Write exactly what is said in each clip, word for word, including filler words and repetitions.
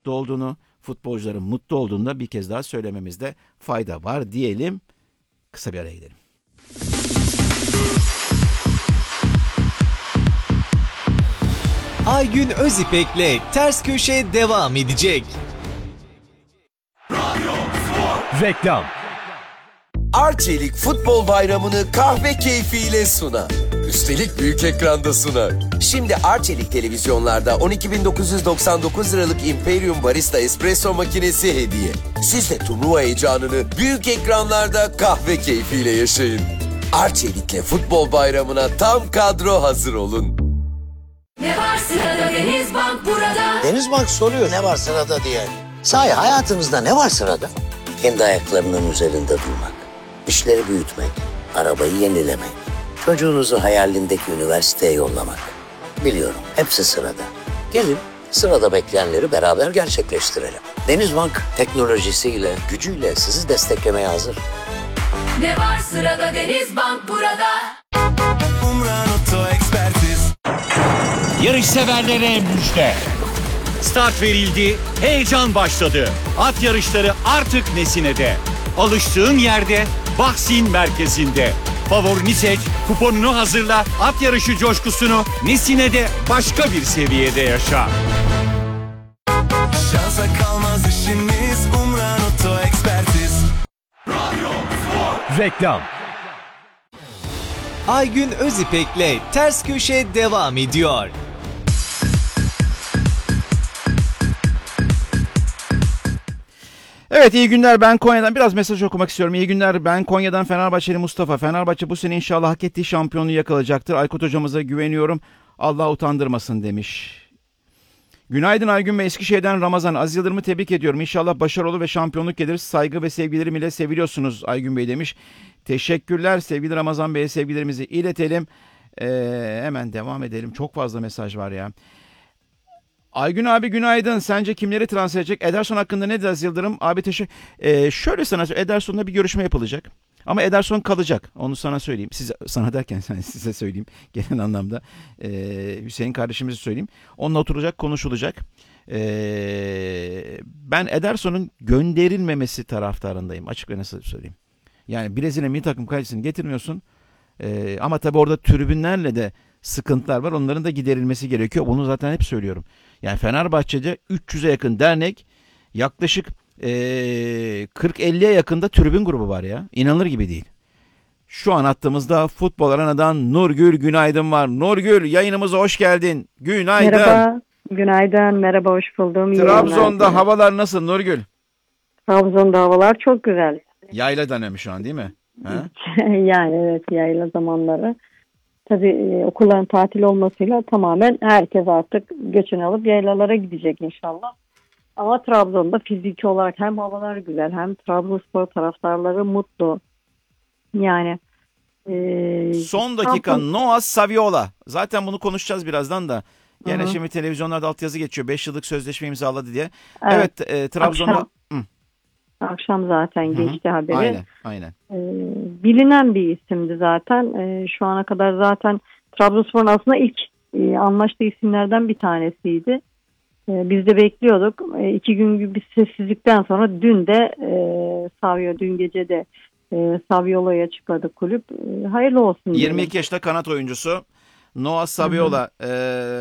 mutlu olduğunu, futbolcuların mutlu olduğunu da bir kez daha söylememizde fayda var diyelim. Kısa bir araya gidelim. Aygün Özipek'le Ters Köşe devam edecek. Reklam. Arçelik Futbol Bayramı'nı kahve keyfiyle sunar. Üstelik büyük ekranda sunar. Şimdi Arçelik televizyonlarda on iki bin dokuz yüz doksan dokuz liralık Imperium Barista Espresso makinesi hediye. Siz de turnuva heyecanını büyük ekranlarda kahve keyfiyle yaşayın. Arçelik'le Futbol Bayramı'na tam kadro hazır olun. Ne var sırada Denizbank burada. Denizbank soruyor ne var sırada diye. Sahi hayatınızda ne var sırada? Kendi ayaklarının üzerinde durmak, işleri büyütmek, arabayı yenilemek, çocuğunuzu hayalindeki üniversiteye yollamak. Biliyorum hepsi sırada. Gelin sırada bekleyenleri beraber gerçekleştirelim. Denizbank teknolojisiyle, gücüyle sizi desteklemeye hazır. Ne var sırada Denizbank burada. Umran Oto Ekspertiz. Yarış severlere müjde. Start verildi, heyecan başladı. At yarışları artık Nesine'de. Alıştığın yerde, Bahsin merkezinde. Favorini seç, kuponunu hazırla, at yarışı coşkusunu Nesine'de başka bir seviyede yaşa. Şansa kalmaz işiniz, Umran Oto Ekspertiz. Reklam. Aygün Özipek'le Ters Köşe devam ediyor. Evet, iyi günler, ben Konya'dan biraz mesaj okumak istiyorum. İyi günler, ben Konya'dan Fenerbahçeli Mustafa. Fenerbahçe bu sene inşallah hak ettiği şampiyonluğu yakalayacaktır. Aykut hocamıza güveniyorum. Allah utandırmasın demiş. Günaydın Aygün Bey, Eskişehir'den Ramazan. Aziz Yıldırım'ı tebrik ediyorum. İnşallah başarılı olur ve şampiyonluk gelir. Saygı ve sevgilerim ile seviliyorsunuz Aygün Bey demiş. Teşekkürler sevgili Ramazan Bey'e, sevgilerimizi iletelim. Ee, hemen devam edelim. Çok fazla mesaj var ya. Aygün abi günaydın. Sence kimleri transfer edecek? Ederson hakkında ne der Yıldırım? Abi teşekkür. Ee, şöyle sana Ederson'la bir görüşme yapılacak. Ama Ederson kalacak. Onu sana söyleyeyim. Size, sana derken size söyleyeyim. Genel anlamda. Ee, Hüseyin kardeşimize söyleyeyim. Onunla oturacak, konuşulacak. Ee, ben Ederson'un gönderilmemesi taraftarındayım. Açık ve nasıl söyleyeyim. Yani Brezilya milli takım kalecisini getirmiyorsun. Ee, ama tabii orada tribünlerle de sıkıntılar var. Onların da giderilmesi gerekiyor. Bunu zaten hep söylüyorum. Yani Fenerbahçe'de üç yüze yakın dernek, yaklaşık ee, kırk elliye yakında tribün grubu var ya. İnanılır gibi değil. Şu an attığımızda Futbol Arena'dan Nurgül günaydın var. Nurgül, yayınımıza hoş geldin. Günaydın. Merhaba. Günaydın. Merhaba, hoş buldum. Trabzon'da havalar nasıl Nurgül? Trabzon'da havalar çok güzel. Yayla dönemi şu an değil mi? Yani evet, yayla zamanları. Tabii e, okulların tatil olmasıyla tamamen herkes artık göçünü alıp yaylalara gidecek inşallah. Ama Trabzon'da fiziki olarak hem havalar güzel, hem Trabzonspor taraftarları mutlu. Yani e, son dakika Trabzon... Noah Saviola. Zaten bunu konuşacağız birazdan da. Gene Hı-hı. şimdi televizyonlarda altyazı geçiyor. beş yıllık sözleşme imzaladı diye. Evet, evet e, Trabzon'da... Akşam, akşam zaten Hı-hı. geçti haberi. Aynen, aynen. E, bilinen bir isimdi zaten. E, şu ana kadar zaten Trabzonspor'un aslında ilk e, anlaştığı isimlerden bir tanesiydi. E, biz de bekliyorduk. E, iki gün gibi bir sessizlikten sonra dün de e, Savio, dün gece de e, Saviola'yı açıkladı kulüp. E, hayırlı olsun. yirmi iki yaşında kanat oyuncusu Noah Saviola e,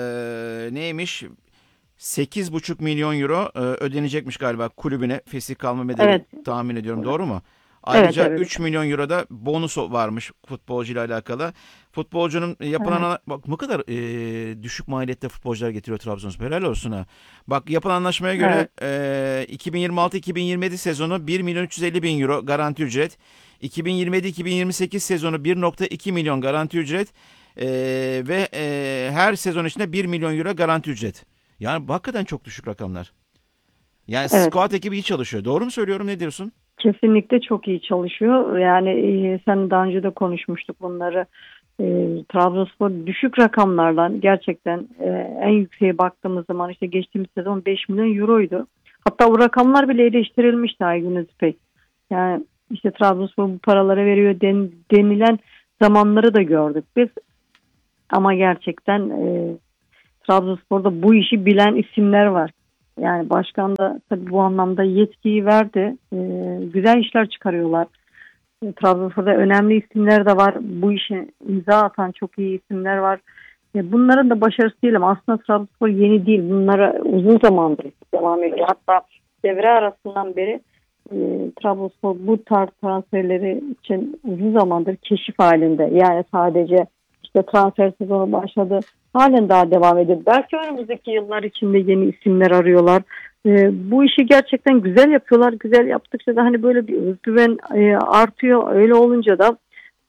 neymiş? sekiz buçuk milyon euro e, ödenecekmiş galiba kulübüne, fesih kalma bedeli, evet. Tahmin ediyorum, doğru mu? Ayrıca evet, evet. üç milyon euro da bonus varmış futbolcuyla alakalı. Futbolcunun yapılan evet. bak ne kadar e, düşük maliyette futbolcular getiriyor Trabzonspor. Helal olsun ha. Bak yapılan anlaşmaya göre evet. e, iki bin yirmi altı iki bin yirmi yedi sezonu bir milyon üç yüz elli bin euro garanti ücret. iki bin yirmi yedi iki bin yirmi sekiz sezonu bir virgül iki milyon garanti ücret. E, ve e, her sezon içinde bir milyon euro garanti ücret. Yani hakikaten çok düşük rakamlar. Yani evet. Squad ekibi iyi çalışıyor. Doğru mu söylüyorum? Ne diyorsun? Kesinlikle çok iyi çalışıyor. Yani e, sen daha önce de konuşmuştuk bunları. E, Trabzonspor düşük rakamlardan gerçekten e, en yükseğe baktığımız zaman işte geçtiğimiz sezon beş milyon euroydu. Hatta o rakamlar bile eleştirilmişti Aygün Özipek. Yani işte Trabzonspor bu paraları veriyor den, denilen zamanları da gördük biz. Ama gerçekten e, Trabzonspor'da bu işi bilen isimler var. Yani başkan da tabii bu anlamda yetkiyi verdi. E, güzel işler çıkarıyorlar. E, Trabzonspor'da önemli isimler de var. Bu işe imza atan çok iyi isimler var. E, bunların da başarısı değilim. Aslında Trabzonspor yeni değil. Bunlara uzun zamandır devam ediyor. Hatta devre arasından beri e, Trabzonspor bu tarz transferleri için uzun zamandır keşif halinde. Yani sadece işte transfer sezonu başladı. Halen daha devam ediyor. Belki önümüzdeki yıllar içinde yeni isimler arıyorlar. E, bu işi gerçekten güzel yapıyorlar. Güzel yaptıkça da hani böyle bir özgüven e, artıyor. Öyle olunca da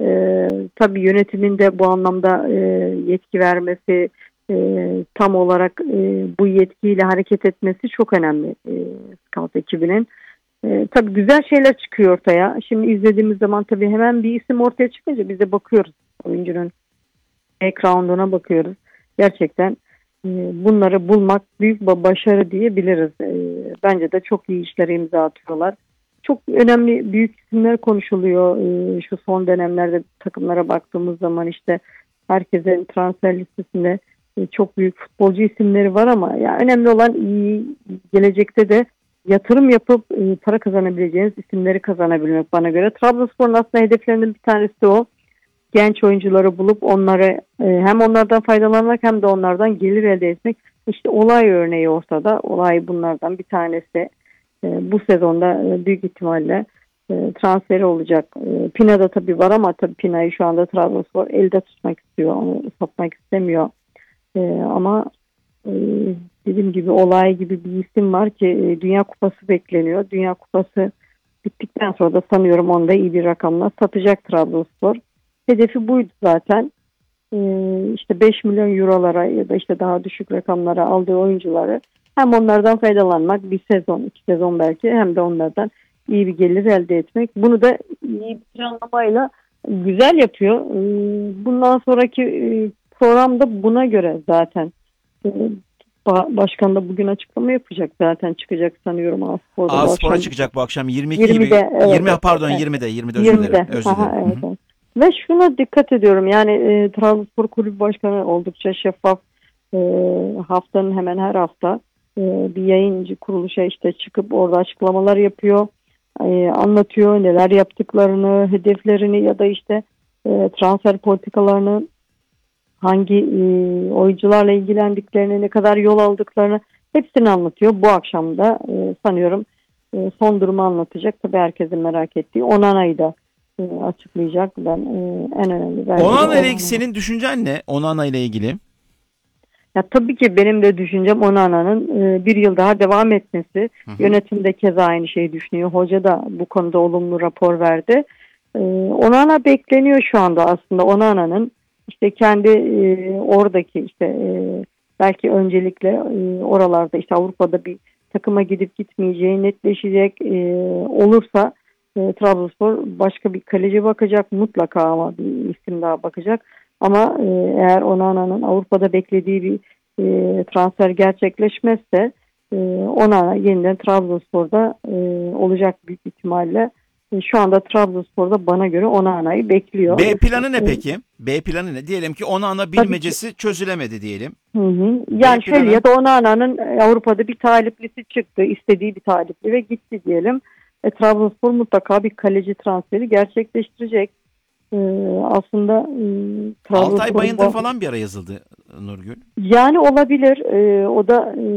e, tabii yönetimin de bu anlamda e, yetki vermesi, e, tam olarak e, bu yetkiyle hareket etmesi çok önemli e, scout ekibinin. E, tabii güzel şeyler çıkıyor ortaya. Şimdi izlediğimiz zaman tabii hemen bir isim ortaya çıkınca biz de bakıyoruz. Oyuncunun background'una bakıyoruz. Gerçekten e, bunları bulmak büyük bir başarı diyebiliriz. E, bence de çok iyi işlere imza atıyorlar. Çok önemli büyük isimler konuşuluyor. E, şu son dönemlerde takımlara baktığımız zaman işte herkesin transfer listesinde e, çok büyük futbolcu isimleri var ama ya önemli olan iyi gelecekte de yatırım yapıp e, para kazanabileceğiniz isimleri kazanabilmek bana göre. Trabzonspor'un aslında hedeflerinin bir tanesi de o. Genç oyuncuları bulup onları e, hem onlardan faydalanmak hem de onlardan gelir elde etmek. İşte olay örneği ortada. Olay bunlardan bir tanesi. E, bu sezonda e, büyük ihtimalle e, transferi olacak. E, Pina'da tabii var ama tabii Pina'yı şu anda Trabzonspor elde tutmak istiyor. Onu satmak istemiyor. E, ama e, dediğim gibi olay gibi bir isim var ki e, Dünya Kupası bekleniyor. Dünya Kupası bittikten sonra da sanıyorum onu da iyi bir rakamla satacak Trabzonspor. Hedefi buydu zaten. Ee, işte beş milyon eurolara ya da işte daha düşük rakamlara aldığı oyuncuları hem onlardan faydalanmak bir sezon, iki sezon belki hem de onlardan iyi bir gelir elde etmek. Bunu da iyi bir planlamayla güzel yapıyor. Ee, bundan sonraki e, program da buna göre zaten. Ee, Başkan da bugün açıklama yapacak zaten çıkacak sanıyorum Aspor'da. A-Spor'a çıkacak bu akşam yirmi iki yirmide, gibi. evet, yirmi pardon evet. yirmide yirmide özür dilerim. Özür Aha, dilerim. evet, evet. Ve şuna dikkat ediyorum yani e, Trabzonspor Kulübü Başkanı oldukça şeffaf, e, haftanın hemen her hafta e, bir yayıncı kuruluşa işte çıkıp orada açıklamalar yapıyor, e, anlatıyor neler yaptıklarını, hedeflerini ya da işte e, transfer politikalarını, hangi e, oyuncularla ilgilendiklerini, ne kadar yol aldıklarını hepsini anlatıyor. Bu akşam da e, sanıyorum e, son durumu anlatacak. Tabii herkesin merak ettiği Onana'yı da e, açıklayacak. Ben e, en önemli. Onana ile ilgili senin düşüncen ne? Onana ile ilgili. Ya tabii ki benim de düşüncem Onana'nın e, bir yıl daha devam etmesi. Hı hı. Yönetim de keza aynı şeyi düşünüyor. Hoca da bu konuda olumlu rapor verdi. E, Onana bekleniyor şu anda aslında. Onana'nın işte kendi e, oradaki işte e, belki öncelikle e, oralarda işte Avrupa'da bir takıma gidip gitmeyeceği netleşecek e, olursa e, Trabzonspor başka bir kaleci bakacak mutlaka ama bir isim daha bakacak. Ama e, eğer Onana'nın Avrupa'da beklediği bir e, transfer gerçekleşmezse e, Onana yeniden Trabzonspor'da e, olacak büyük ihtimalle. E, şu anda Trabzonspor'da bana göre Onana'yı bekliyor. B planı ne peki? B planı ne? Diyelim ki Onana bilmecesi çözülemedi diyelim. Hı hı. Yani B şöyle planı... ya da Onana'nın Avrupa'da bir taliplisi çıktı. İstediği bir talipli ve gitti diyelim. E, Trabzonspor mutlaka bir kaleci transferi gerçekleştirecek. E, aslında e, Trabzonspor... Altay Bayındır falan bir ara yazıldı Nurgül. Yani olabilir. E, o da e,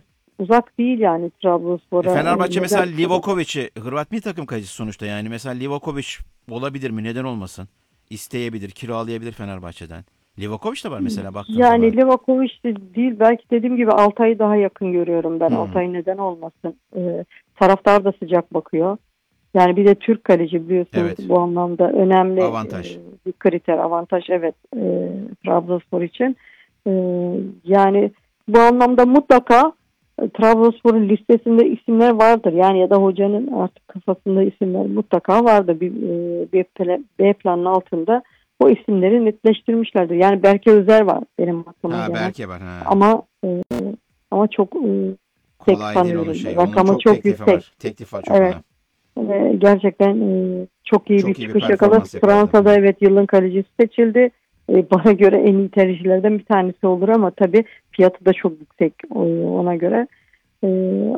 uzak değil yani Trabzonspor'a. E, Fenerbahçe e, mesela neden... Livakovic'i, Hırvat milli takım kalecisi sonuçta yani. Mesela Livakovic olabilir mi? Neden olmasın? İsteyebilir, kiralayabilir Fenerbahçe'den. Livakovic de var mesela baktığın yani zaman. Livakovic de değil. Belki dediğim gibi Altay'ı daha yakın görüyorum ben. Hmm. Altay neden olmasın? E, taraftar da sıcak bakıyor. Yani bir de Türk kaleci biliyorsunuz Evet. bu anlamda önemli Avantaj. e, bir kriter, avantaj evet e, Trabzonspor için. E, yani bu anlamda mutlaka e, Trabzonspor'un listesinde isimler vardır. Yani ya da hocanın artık kafasında isimler mutlaka vardır. Bir e, bir plan, B planın altında o isimleri netleştirmişlerdir. Yani Berke Özer var benim aklıma Ha, gelen. Berke var. Ha. Ama e, ama çok e, kolay değil onun şey. rakamı Onun çok, çok teklifi yüksek. var. Teklif var çok Evet. ona. Ve gerçekten e, çok iyi Çok bir iyi bir çıkış performans yakaladı. yakaladı. Fransa'da evet yılın kalecisi seçildi. E, bana göre en iyi tercihlerden bir tanesi olur ama tabii fiyatı da çok yüksek e, ona göre. E,